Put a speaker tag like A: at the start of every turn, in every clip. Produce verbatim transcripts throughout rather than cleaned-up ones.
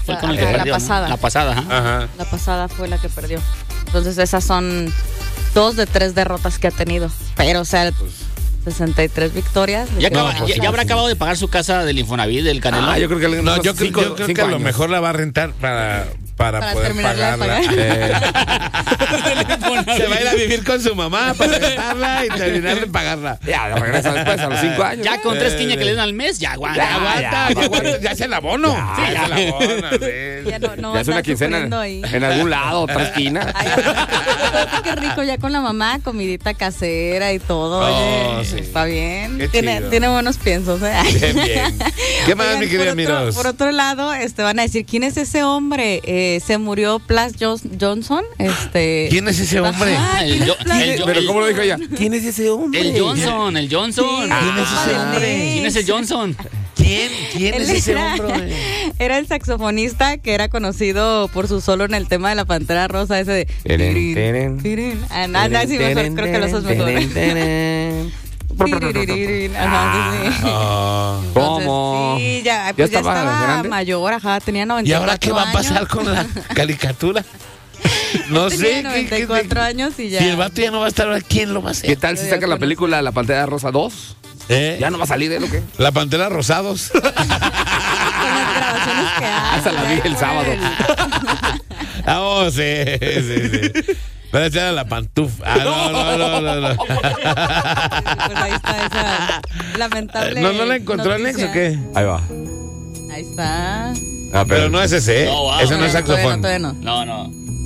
A: Fue con el
B: Ajá,
A: que
B: la
A: perdió,
B: pasada.
A: ¿no? La pasada, ajá.
C: Ajá.
B: La pasada fue la que perdió. Entonces esas son dos de tres derrotas que ha tenido. Pero, o sea, sesenta y tres victorias.
A: Ya,
B: de
A: acaba-
B: que-
A: ya- ya habrá acabado de pagar su casa del Infonavit, del Canelo.
C: Ah, yo creo que, le-
D: No,
C: unos
D: yo, creo-
C: cinco-
D: yo creo
C: cinco
D: que a lo
C: años.
D: mejor la va a rentar para, para,
B: Para
D: poder
B: terminarla de
D: pagarla.
B: pagar.
D: Eh, se va a ir a vivir con su mamá para rentarla y terminar de pagarla.
C: Ya, regresa después a los cinco años.
A: Ya con tres quiñas que le den al mes, ya aguanta.
C: Ya,
A: aguanta.
D: Ya, ya, aguanta, ya se la abono.
C: Ya,
D: Ya,
C: ya.
D: se la abono. sí.
B: Ya no, no va
C: Ya
B: a
C: es una
B: estar
C: quincena
B: sufriendo ahí.
C: en algún lado, otra esquina.
B: Ay, qué rico, ya con la mamá, comidita casera y todo.
D: Oh,
B: Oye,
D: sí.
B: está bien.
D: Qué
B: Tiene,
D: chido.
B: tiene buenos piensos, ¿eh?
D: Bien, bien. ¿Qué más,
B: Oigan,
D: mi querida
B: por otro,
D: Miros?
B: por otro lado, este, van a decir, ¿quién es ese hombre? Eh, se murió Plas Jos- Johnson. Este,
D: ¿Quién es ese hombre?
B: Ajá,
A: El
B: ¿quién es
A: Jo-
B: Plas
A: el Jo-
C: Pero
A: el-
C: ¿cómo lo dijo ella? ¿Quién es ese hombre?
A: El Johnson, el Johnson.
D: ¿Quién es ese
B: Ah,
D: hombre?
A: ¿Quién es el Johnson?
D: ¿Quién? ¿Quién
B: Él
D: es ese
B: era-
D: hombre?
B: Era el saxofonista que era conocido por su solo en el tema de la Pantera Rosa, ese de...
C: Teren, teren.
B: Tirin. Ah, no, no, sí, mejor, creo que lo haces mejor.
C: Teren, teren.
B: Tiriririn, ajá, sí, sí.
D: Ah.
B: Entonces,
C: ¿Cómo?
B: Sí, ya, pues ya
C: estaba
B: estaba,
C: grande?
B: mayor, ajá, tenía noventa
D: ¿Y
B: y cuatro
D: ahora qué va a pasar
B: años.
D: con la caricatura? No sé.
B: Tenía
D: ¿qué-
B: noventa y
D: qué-
B: cuatro años y ya.
D: Si el vato ya no va a estar ahora, ¿quién lo va a hacer?
C: ¿Qué tal si
B: Yo
C: saca
B: ya
C: la
B: conozco.
C: película La Pantera Rosa dos?
D: ¿Eh?
C: ¿Ya no va a salir de lo que?
D: La Pantera Rosados.
B: Con las grabaciones que hace.
C: Esa la vi
B: ya
C: el
B: por
C: sábado.
D: Ah, oh, sí, sí, sí. Pero esa era la pantufa. Ah, no, no, no, no. no.
B: Pues ahí está esa lamentable.
D: ¿No, no la encontró el
B: noticia.
D: ex o qué?
C: Ahí va.
B: Ahí está.
C: Ah,
D: Pero no es ese, ¿eh?
A: No, wow.
D: Ese no es
B: Todavía
D: saxofón.
B: Todavía no,
A: No, no.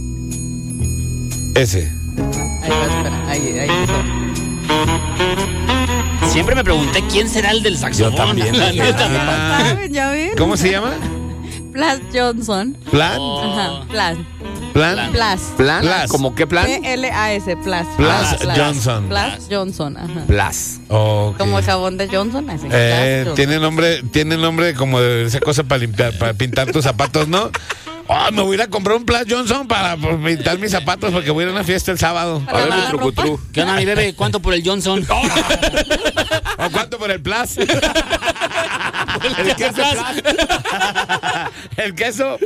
D: Ese.
B: Ahí está, espera. Ahí, ahí está.
A: Siempre me pregunté quién será el del saxofón.
D: Yo también.
A: La neta.
D: Ah.
B: ¿Saben? ¿Ya ven?
D: ¿Cómo se llama?
B: Plas Johnson.
D: ¿Plan?
A: Oh.
B: Ajá, Plas.
D: ¿Plan?
B: Plas.
C: ¿Plan?
D: Plas.
C: ¿Cómo qué plan?
B: P L A S, Plas.
D: Plas Johnson.
B: Plas Johnson, ajá.
C: Plas.
D: Ok.
B: Como el jabón de Johnson, así.
D: Eh,
B: Plas
D: tiene nombre, tiene nombre como de esa cosa para limpiar, para pintar tus zapatos, ¿no? Ah, me voy a ir a comprar un Plas Johnson para pues, pintar mis zapatos porque voy a ir a una fiesta el sábado.
C: A ver,
B: lavar
C: mi
B: la
C: trucutru.
A: ¿Qué onda, mi bebé? ¿Cuánto por el Johnson?
D: ¿O cuánto por el Plas?
A: El queso
D: El queso.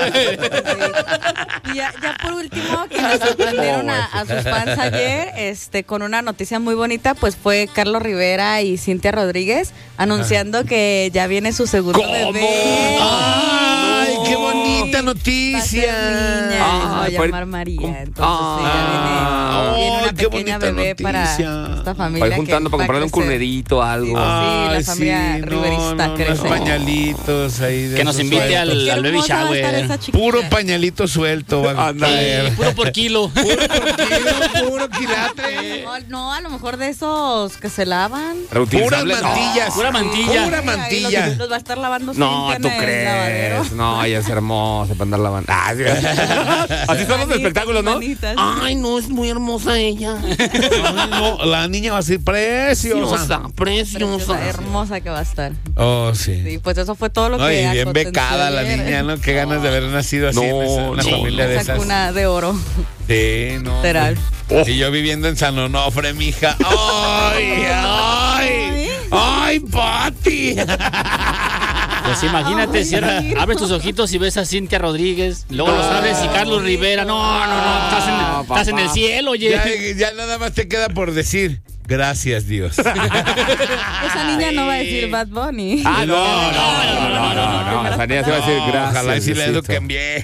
B: Y ya, ya por último, que nos sorprendieron a, a sus fans ayer, este, con una noticia muy bonita, pues fue Carlos Rivera y Cintia Rodríguez anunciando que ya viene su segundo bebé.
D: ¡Ay, qué bonita
B: Va a
D: noticia!
B: ser niña, se va a
C: Ay,
B: llamar
C: para-
B: María.
C: ¿Cómo?
B: Entonces sí, ya viene, viene
D: Ay,
B: una
D: qué
B: pequeña
D: bonita
B: bebé para
D: noticia.
B: esta familia.
C: Para ir juntando
B: que
C: para
B: va a
C: comprarle un
B: crecer.
C: culnerito, algo.
B: Sí, la
D: Ay,
B: familia
D: sí, no,
B: riverista
D: no, unos
B: crece.
D: pañalitos ahí. de
A: Que nos
D: esos
A: invite
D: sueltos.
A: al-
B: Qué
A: al baby
B: hermosa va a estar
A: shower.
B: esa chiquita.
D: Puro pañalito suelto van a
C: Ándale.
D: traer.
A: Puro por kilo.
D: Puro kilo, puro quilate.
B: No, no, a lo mejor de esos que se lavan.
D: Puras
C: Reutilizables, no.
D: mantillas.
A: Pura mantilla.
D: Pura
B: Ahí
D: mantilla.
B: Los, los va a estar lavando
C: No,
B: Cintia
C: ¿tú
B: en el lavadero.
C: crees? No, ella es hermosa para andar lavando. Ah, sí. Así son los
B: Manitas,
C: espectáculos, ¿no?
B: manitas.
C: Ay, no, es muy hermosa ella.
D: Ay, no, la niña va a ser preciosa.
C: Preciosa,
B: Preciosa,
C: preciosa.
B: hermosa que va a estar.
D: Oh, sí.
B: Sí, pues eso fue todo lo
D: No,
B: que
D: y bien
B: aconteció
D: becada la
B: ayer.
D: niña, ¿no? Qué ganas de haber nacido así
C: No,
D: en esa- una
C: sí.
D: familia de
B: Esa
D: esas.
B: cuna de oro.
D: Sí, no.
B: Literal.
D: hombre. Y yo viviendo en San Onofre, mija. ¡Ay, ay! ¡Ay, Pati!
A: Pues imagínate,
B: Ay,
A: cierra,
B: sí.
A: abres tus ojitos y ves a Cintia Rodríguez, luego los abres y Carlos Rivera. No, no, no, estás en, estás en el cielo, oye.
D: Ya, ya nada más te queda por decir, gracias, Dios.
B: Esa niña no va a decir Bad Bunny.
C: Ah, no, no, no, no, no, no. Esa niña se va a decir
D: No,
C: gracias.
D: ojalá y si le
C: Diosito.
D: eduquen bien.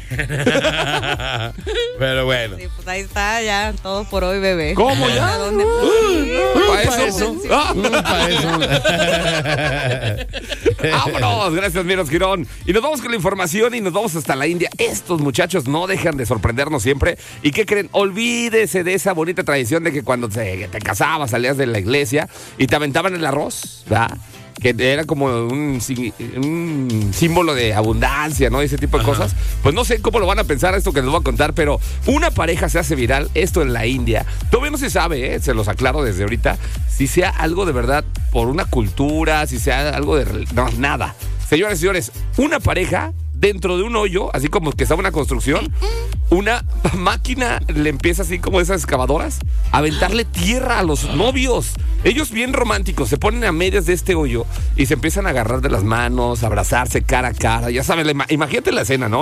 D: Pero bueno.
B: Sí, pues ahí está ya todo por hoy, bebé.
C: ¿Cómo ya?
B: ¿A dónde?
C: ¿Para
D: Para
C: eso?
D: eso.
C: Ah.
D: Para eso.
C: Vámonos, gracias Miros Girón. Y nos vamos con la información y nos vamos hasta la India. Estos muchachos no dejan de sorprendernos siempre. ¿Y qué creen? Olvídese de esa bonita tradición de que cuando te, te casabas, salías de la iglesia y te aventaban el arroz, ¿verdad? Que era como un, si- un símbolo de abundancia, ¿no? Ese tipo de cosas. Pues no sé cómo lo van a pensar esto que les voy a contar, pero una pareja se hace viral, esto en la India. Todavía no se sabe, ¿eh? Se los aclaro desde ahorita, si sea algo de verdad por una cultura, si sea algo de... rel- No, nada. Señoras y señores, una pareja dentro de un hoyo, así como que estaba una construcción, una máquina le empieza así como esas excavadoras a aventarle tierra a los novios. Ellos bien románticos, se ponen a medias de este hoyo y se empiezan a agarrar de las manos, a abrazarse cara a cara. Ya sabes, imagínate la escena, ¿no?